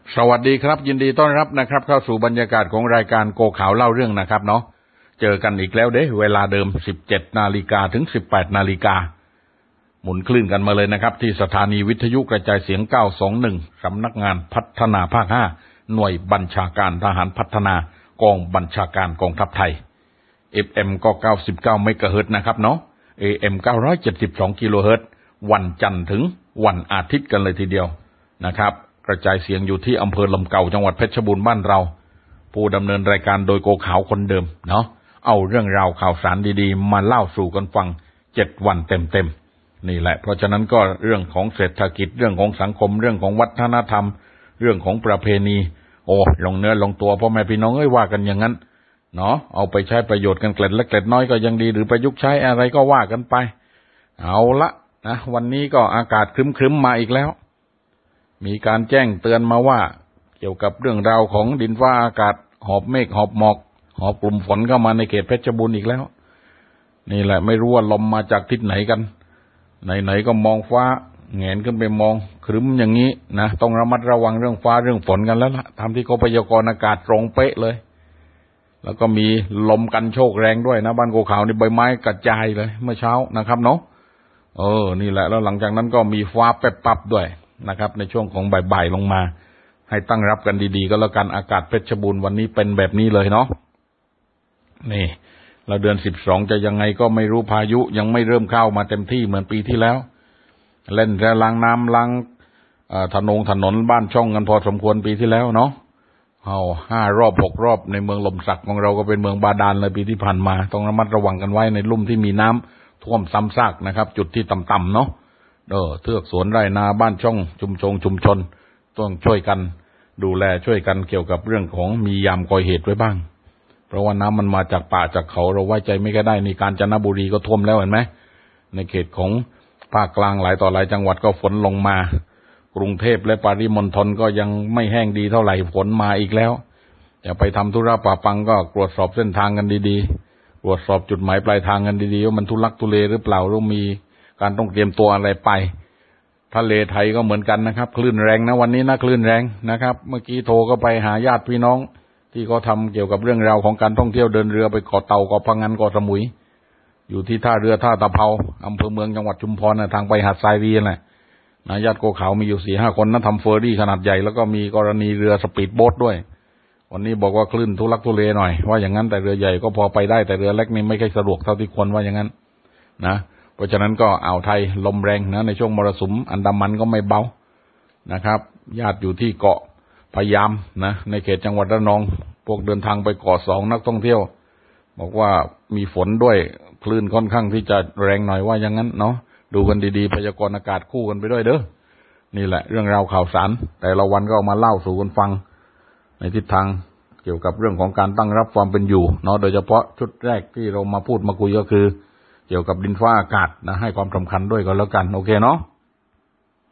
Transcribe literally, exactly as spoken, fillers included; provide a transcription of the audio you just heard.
สวัสดีครับยินดีต้อนรับนะครับเข้าสู่บรรยากาศของรายการโกข่าวเล่าเรื่องนะครับเนาะเจอกันอีกแล้วเด้เวลาเดิม สิบเจ็ดนาฬิกา ถึง สิบแปดนาฬิกาหมุนคลื่นกันมาเลยนะครับที่สถานีวิทยุกระจายเสียงเก้าสองหนึ่งสำนักงานพัฒนาภาคห้าหน่วยบัญชาการทหารพัฒนากองบัญชาการกองทัพไทย เอฟ เอ็ม ก็เก้าสิบเก้าเมกะเฮิรตซ์นะครับเนาะ เอ เอ็ม เก้าร้อยเจ็ดสิบสองกิโลเฮิรตซ์วันจันทร์ถึงวันอาทิตย์กันเลยทีเดียวนะครับกระจายเสียงอยู่ที่อำเภอลำเก่าจังหวัดเพชรบูรณ์บ้านเราผู้ดำเนินรายการโดยโกขาวคนเดิมเนาะเอาเรื่องราวข่าวสารดีๆมาเล่าสู่กันฟังเจ็ดวันเต็มๆนี่แหละเพราะฉะนั้นก็เรื่องของเศรษฐกิจเรื่องของสังคมเรื่องของวัฒนธรรมเรื่องของประเพณีโอ้ลงเนื้อลงตัวพ่อแม่พี่น้องเอ้ยว่ากันอย่างนั้นเนาะเอาไปใช้ประโยชน์กันเกล็ดเล็กเกล็ดน้อยก็ยังดีหรือประยุกต์ใช้อะไรก็ว่ากันไปเอาละนะวันนี้ก็อากาศครึ้มๆมาอีกแล้วมีการแจ้งเตือนมาว่าเกี่ยวกับเรื่องราวของดินฟ้าอากาศหอบเมฆหอบหมอกหอบกลุ่มฝนเข้ามาในเขตเพชรบูรณ์อีกแล้วนี่แหละไม่รู้ว่าลมมาจากทิศไหนกันไหนๆก็มองฟ้าแงนขึ้นไปมองครึ้มอย่างนี้นะต้องระมัดระวังเรื่องฟ้าเรื่องฝนกันแล้วล่ะทำที่เขาพยากรณ์อากาศตรงเป๊ะเลยแล้วก็มีลมกันโชกแรงด้วยนะบ้านโกขาวนี่ใบไม้กระจายเลยเมื่อเช้านะครับเนาะเออนี่แหละแล้วหลังจากนั้นก็มีฟ้าแป๊บปั๊บด้วยนะครับในช่วงของบ่ายๆลงมาให้ตั้งรับกันดีๆก็แล้วกันอากาศเพชรบูรณ์วันนี้เป็นแบบนี้เลยเนาะนี่เราเดือนสิบสองจะยังไงก็ไม่รู้พายุยังไม่เริ่มเข้ามาเต็มที่เหมือนปีที่แล้วเล่นแต่ล้างน้ำล้างถนนถนนบ้านช่องกันพอสมควรปีที่แล้วเนาะเอาห้ารอบหกรอบในเมืองลมสักของเราก็เป็นเมืองบาดาลเลยปีที่ผ่านมาต้องระมัดระวังกันไว้ในลุ่มที่มีน้ำท่วมซ้ำซากนะครับจุดที่ต่ำๆเนาะเออเทือกสวนไร่นาบ้านช่องชุมชนชุมชนต้องช่วยกันดูแลช่วยกันเกี่ยวกับเรื่องของมียามก่อเหตุไว้บ้างเพราะว่าน้ำมันมาจากป่าจากเขาเราไว้ใจไม่ได้นี่กาญจนบุรีก็ท่วมแล้วเห็นไหมในเขตของภาคกลางหลายต่อหลายจังหวัดก็ฝนลงมากรุงเทพและปริมณฑลก็ยังไม่แห้งดีเท่าไหร่ฝนมาอีกแล้วอย่าไปทำธุระป่าปังก็ตรวจสอบเส้นทางกันดีๆตรวจสอบจุดหมายปลายทางกันดีๆว่ามันทุลักทุเลหรือเปล่าหรือมีการต้องเตรียมตัวอะไรไปทะเลไทยก็เหมือนกันนะครับคลื่นแรงนะวันนี้นะคลื่นแรงนะครับเมื่อกี้โทรก็ไปหาญาติพี่น้องที่เขาทำเกี่ยวกับเรื่องราวของการท่องเที่ยวเดินเรือไปเกาะเต่าเกาะพะงันเกาะสมุยอยู่ที่ท่าเรือท่าตะเภาอำเภอเมืองจังหวัดชุมพรนะทางไปหาดทรายรีแหละนะญาติโกขาวมีอยู่สี่ห้าคนนะทำเฟอร์รี่ขนาดใหญ่แล้วก็มีกรณีเรือสปีดโบ๊ทด้วยวันนี้บอกว่าคลื่นทุลักทุเลหน่อยว่าอย่างนั้นแต่เรือใหญ่ก็พอไปได้แต่เรือเล็กนี่ไม่ค่อยสะดวกเท่าที่ควรว่าอย่างนั้นนะเพราะฉะนั้นก็อ่าวไทยลมแรงนะในช่วงมรสุมอันดามันก็ไม่เบานะครับญาติอยู่ที่เกาะพะยามนะในเขตจังหวัดระนองพวกเดินทางไปเกาะสองนักท่องเที่ยวบอกว่ามีฝนด้วยคลื่นค่อนข้างที่จะแรงหน่อยว่าอย่างนั้นเนาะดูกันดีๆพยากรณ์อากาศคู่กันไปด้วยเด้อนี่แหละเรื่องราวข่าวสารแต่ละวันก็เอามาเล่าสู่กันฟังในทิศทางเกี่ยวกับเรื่องของการตั้งรับความเป็นอยู่เนาะโดยเฉพาะชุดแรกที่เรามาพูดมาคุยก็คือเกี่ยวกับดินฟ้าอากาศนะให้ความสำคัญด้วยก็แล้วกันโอเคเนาะ